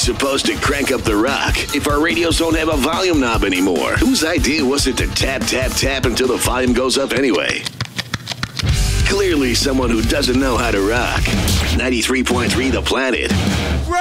supposed to crank up the rock if our radios don't have a volume knob anymore? Whose idea was it to tap, tap, tap until the volume goes up anyway? Clearly someone who doesn't know how to rock. 93.3 The Planet.